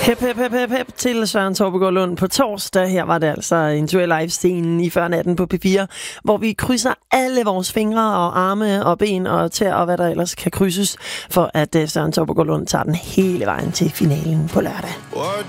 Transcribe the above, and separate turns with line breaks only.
Hep til Søren Torpegaard Lund på torsdag. Her var det altså en duel live-scene i før natten på P4, hvor vi krydser alle vores fingre og arme og ben og tæer og hvad der ellers kan krydses, for at Søren Torpegaard Lund tager den hele vejen til finalen på lørdag.